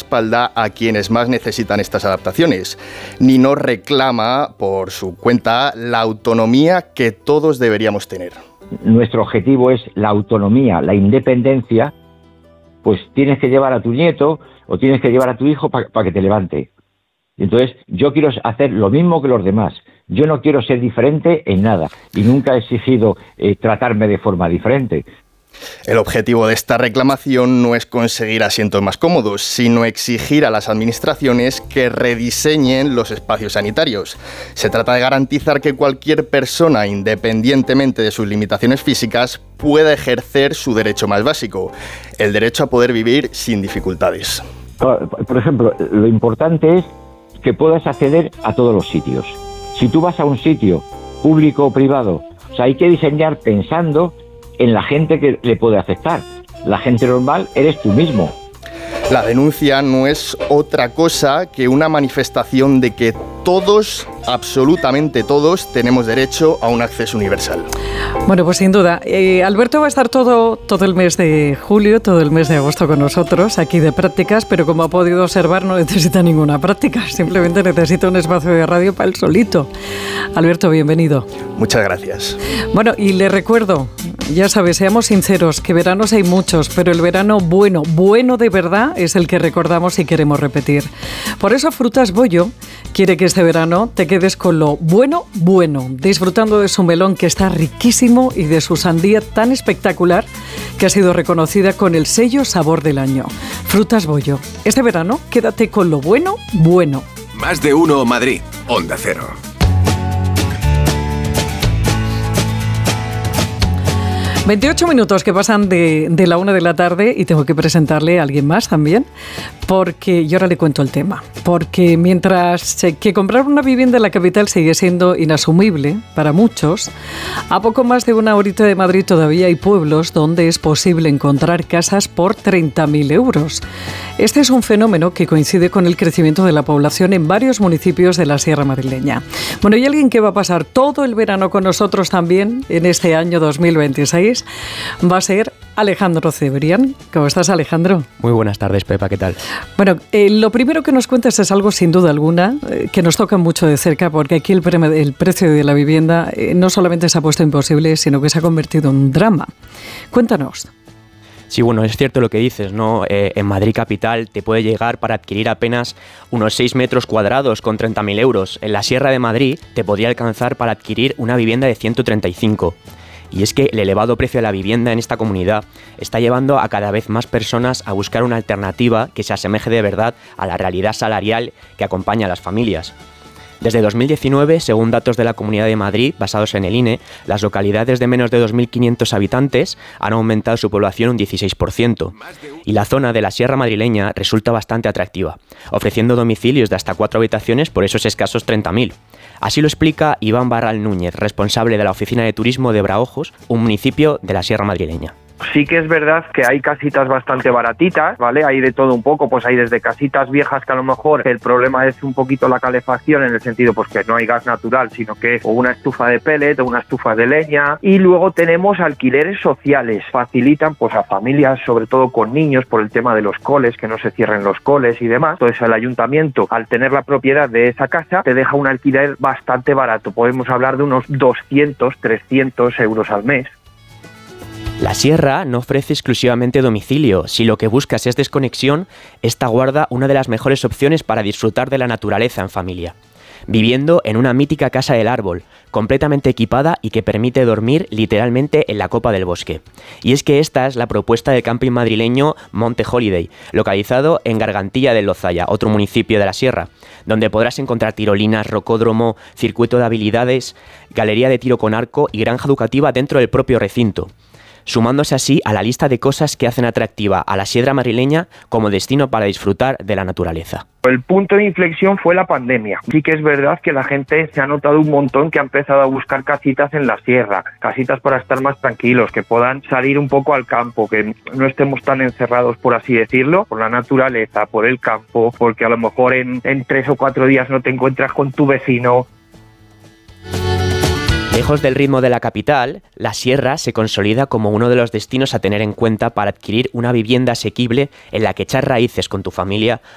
espalda a quienes más necesitan estas adaptaciones, ni no reclama por su cuenta la autonomía que todos deberíamos tener. Nuestro objetivo es la autonomía, la independencia. Pues tienes que llevar a tu nieto o tienes que llevar a tu hijo para que te levante. Entonces, yo quiero hacer lo mismo que los demás. Yo no quiero ser diferente en nada y nunca he exigido tratarme de forma diferente. El objetivo de esta reclamación no es conseguir asientos más cómodos, sino exigir a las administraciones que rediseñen los espacios sanitarios. Se trata de garantizar que cualquier persona, independientemente de sus limitaciones físicas, pueda ejercer su derecho más básico, el derecho a poder vivir sin dificultades. Por ejemplo, lo importante es que puedas acceder a todos los sitios. Si tú vas a un sitio público o privado, o sea, hay que diseñar pensando en la gente que le puede afectar. La gente normal eres tú mismo. La denuncia no es otra cosa que una manifestación de que todos, absolutamente todos, tenemos derecho a un acceso universal. Bueno, pues sin duda. Alberto va a estar todo el mes de julio, todo el mes de agosto con nosotros, aquí de prácticas, pero como ha podido observar, no necesita ninguna práctica, simplemente necesita un espacio de radio para él solito. Alberto, bienvenido. Muchas gracias. Bueno, y le recuerdo, ya sabes, seamos sinceros, que veranos hay muchos, pero el verano bueno de verdad, es el que recordamos y queremos repetir. Por eso Frutas Bollo quiere que este verano te quedes con lo bueno, disfrutando de su melón que está riquísimo y de su sandía tan espectacular que ha sido reconocida con el sello Sabor del Año. Frutas Bollo. Este verano quédate con lo bueno. Más de uno Madrid, Onda Cero. 28 minutos que pasan de la 1 de la tarde y tengo que presentarle a alguien más también, porque yo ahora le cuento el tema. Porque mientras que comprar una vivienda en la capital sigue siendo inasumible para muchos, a poco más de una horita de Madrid todavía hay pueblos donde es posible encontrar casas por 30.000 euros. Este es un fenómeno que coincide con el crecimiento de la población en varios municipios de la Sierra Madrileña. Bueno, y alguien que va a pasar todo el verano con nosotros también en este año 2026 va a ser Alejandro Cebrián. ¿Cómo estás, Alejandro? Muy buenas tardes, Pepa, ¿qué tal? Bueno, lo primero que nos cuentas es algo sin duda alguna que nos toca mucho de cerca, porque aquí el precio de la vivienda no solamente se ha puesto imposible, sino que se ha convertido en un drama. Cuéntanos. Sí, bueno, es cierto lo que dices, ¿no? En Madrid capital te puede llegar para adquirir apenas unos 6 metros cuadrados con 30.000 euros. En la Sierra de Madrid te podría alcanzar para adquirir una vivienda de 135. Y es que el elevado precio de la vivienda en esta comunidad está llevando a cada vez más personas a buscar una alternativa que se asemeje de verdad a la realidad salarial que acompaña a las familias. Desde 2019, según datos de la Comunidad de Madrid, basados en el INE, las localidades de menos de 2.500 habitantes han aumentado su población un 16%. Y la zona de la Sierra Madrileña resulta bastante atractiva, ofreciendo domicilios de hasta 4 habitaciones por esos escasos 30.000. Así lo explica Iván Barral Núñez, responsable de la Oficina de Turismo de Braojos, un municipio de la Sierra Madrileña. Sí que es verdad que hay casitas bastante baratitas, ¿vale? Hay de todo un poco, pues hay desde casitas viejas que a lo mejor el problema es un poquito la calefacción, en el sentido pues que no hay gas natural, sino que o una estufa de pellet o una estufa de leña. Y luego tenemos alquileres sociales, facilitan pues a familias, sobre todo con niños, por el tema de los coles, que no se cierren los coles y demás. Entonces el ayuntamiento, al tener la propiedad de esa casa, te deja un alquiler bastante barato. Podemos hablar de unos 200, 300 euros al mes. La Sierra no ofrece exclusivamente domicilio. Si lo que buscas es desconexión, esta guarda una de las mejores opciones para disfrutar de la naturaleza en familia. Viviendo en una mítica casa del árbol, completamente equipada y que permite dormir literalmente en la copa del bosque. Y es que esta es la propuesta del camping madrileño Monte Holiday, localizado en Gargantilla del Lozaya, otro municipio de la Sierra, donde podrás encontrar tirolinas, rocódromo, circuito de habilidades, galería de tiro con arco y granja educativa dentro del propio recinto, sumándose así a la lista de cosas que hacen atractiva a la Sierra Madrileña como destino para disfrutar de la naturaleza. El punto de inflexión fue la pandemia. Sí que es verdad que la gente se ha notado un montón que ha empezado a buscar casitas en la sierra, casitas para estar más tranquilos, que puedan salir un poco al campo, que no estemos tan encerrados, por así decirlo, por la naturaleza, por el campo, porque a lo mejor en 3 o 4 días no te encuentras con tu vecino. Lejos del ritmo de la capital, la Sierra se consolida como uno de los destinos a tener en cuenta para adquirir una vivienda asequible en la que echar raíces con tu familia